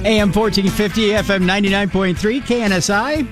AM 1450, FM 99.3, KNSI.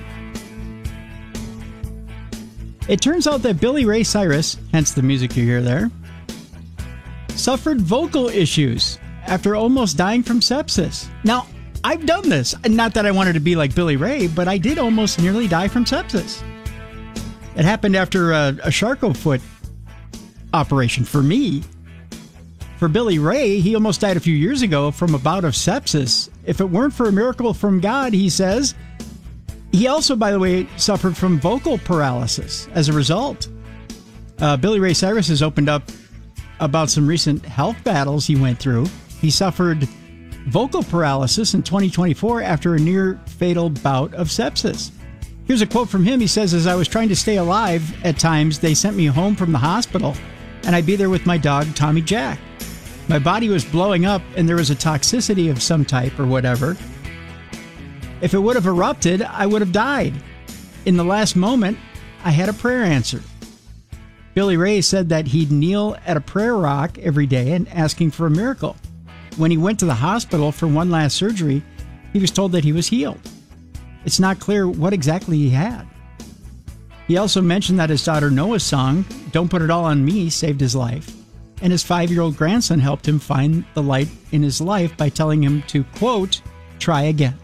It turns out that Billy Ray Cyrus, hence the music you hear there, suffered vocal issues after almost dying from sepsis. Now, I've done this. Not that I wanted to be like Billy Ray, but I did almost nearly die from sepsis. It happened after a Charcot foot operation for me. For Billy Ray, he almost died a few years ago from a bout of sepsis. If it weren't for a miracle from God, he says. He also, by the way, suffered from vocal paralysis as a result. Billy Ray Cyrus has opened up about some recent health battles he went through. He suffered vocal paralysis in 2024 after a near-fatal bout of sepsis. Here's a quote from him. He says, "As I was trying to stay alive at times, they sent me home from the hospital, and I'd be there with my dog, Tommy Jack. My body was blowing up, and there was a toxicity of some type or whatever. If it would have erupted, I would have died. In the last moment, I had a prayer answered." Billy Ray said that he'd kneel at a prayer rock every day and asking for a miracle. When he went to the hospital for one last surgery, he was told that he was healed. It's not clear what exactly he had. He also mentioned that his daughter Noah's song, "Don't Put It All on Me," saved his life, and his 5-year-old grandson helped him find the light in his life by telling him to, quote, "try again."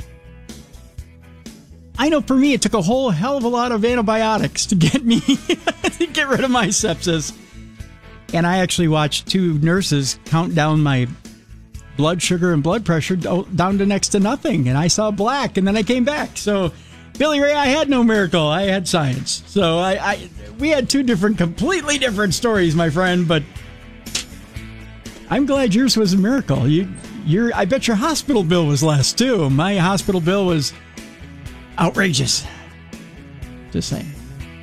I know for me, it took a whole hell of a lot of antibiotics to get me to get rid of my sepsis. And I actually watched 2 nurses count down my blood sugar and blood pressure down to next to nothing. And I saw black, and then I came back. So, Billy Ray, I had no miracle. I had science. So we had 2 completely different stories, my friend. But I'm glad yours was a miracle. I bet your hospital bill was less, too. My hospital bill was outrageous. Just saying.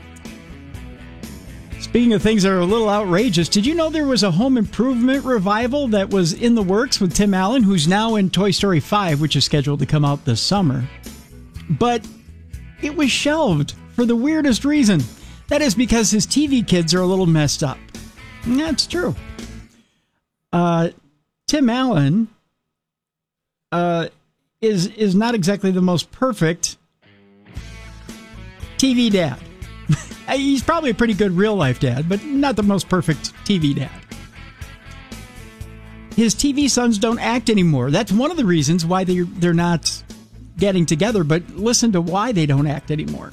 Speaking of things that are a little outrageous, did you know there was a home improvement revival that was in the works with Tim Allen, who's now in Toy Story 5, which is scheduled to come out this summer? But it was shelved for the weirdest reason. That is because his TV kids are a little messed up. And that's true. Tim Allen is not exactly the most perfect TV dad. He's probably a pretty good real-life dad, but not the most perfect TV dad. His TV sons don't act anymore. That's one of the reasons why they're not getting together, but listen to why they don't act anymore.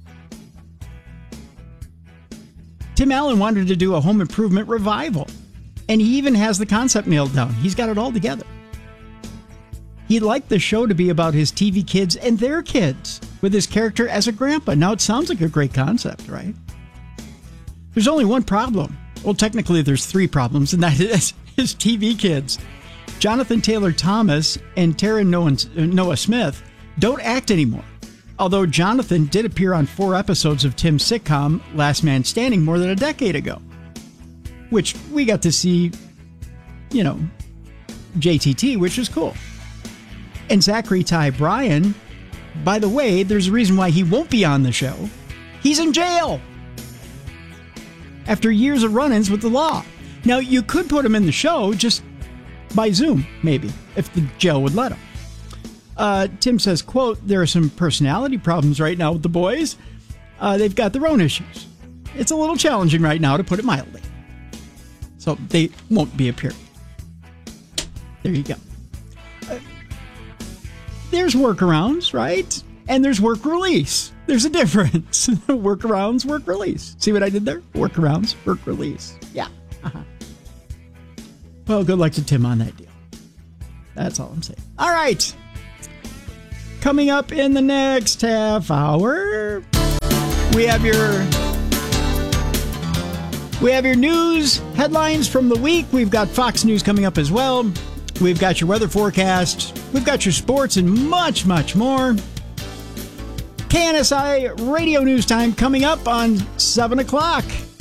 Tim Allen wanted to do a home improvement revival, and he even has the concept nailed down. He's got it all together. He'd like the show to be about his TV kids and their kids, with his character as a grandpa. Now, it sounds like a great concept, right? There's only one problem. Well, technically, there's 3 problems, and that is his TV kids. Jonathan Taylor Thomas and Taryn Noah Smith don't act anymore. Although Jonathan did appear on 4 episodes of Tim's sitcom Last Man Standing more than a decade ago, which we got to see, JTT, which is cool. And Zachary Ty Bryan, by the way, there's a reason why he won't be on the show. He's in jail after years of run-ins with the law. Now, you could put him in the show just by Zoom, maybe, if the jail would let him. Tim says, quote, "There are some personality problems right now with the boys. They've got their own issues. It's a little challenging right now, to put it mildly. So they won't be appearing." There you go. There's workarounds, right? And there's work release. There's a difference. Workarounds, work release. See what I did there? Workarounds, work release. Yeah. Well, good luck to Tim on that deal. That's all I'm saying. All right. Coming up in the next half hour, we have your news headlines from the week. We've got Fox News coming up as well. We've got your weather forecast. We've got your sports and much, much more. KNSI Radio News Time coming up on 7 o'clock.